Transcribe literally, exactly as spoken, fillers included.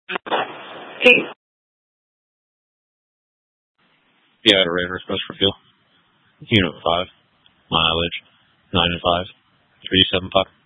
Hey. Yeah, at a rate request for fuel. Unit five. Mileage nine and five. Three seven five.